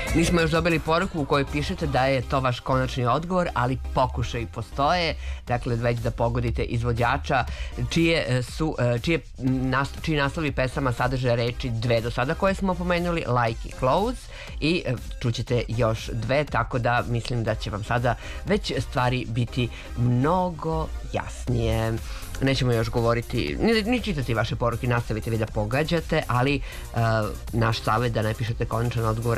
Nismo još dobili poruku u kojoj pišete da je to vaš konačni odgovor, ali pokušaj postoje. Dakle, već da pogodite izvođača čiji naslovi pesama sadrže reči dve do sada koje smo pomenuli, Like i Close, i čućete još dve, tako da mislim da će vam sada već stvari biti mnogo jasnije. Nećemo još govoriti, ni čitati vaše poruke, nastavite vi da pogađate, ali naš savjet da ne pišete konačan odgovor